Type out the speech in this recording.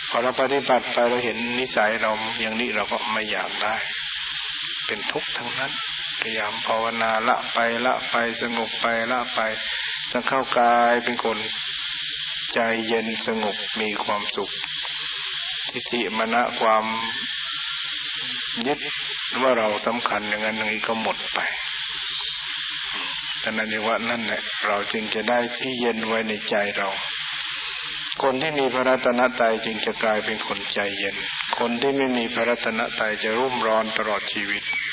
พอเราปฏิบัติไปเราเห็นนิสัยเราอย่างนี้เราก็ไม่อยากได้เป็นทุกข์ทั้งนั้นพยายามภาวนาละไปสงบไปละไปจนเข้ากายเป็นคนใจเย็นสงบมีความสุขทิฏฐิมานะความยึดว่าเราสำคัญอย่างนั้นอย่างนี้ก็หมดไปแต่นั่นเองว่านั่นแหละเราจึงจะได้ที่เย็นไว้ในใจเราคนที่มีพระรัตนตรัยจึงจะกลายเป็นคนใจเย็นคนที่ไม่มีพระรัตนตรัยจะรุ่มร้อนตลอดชีวิต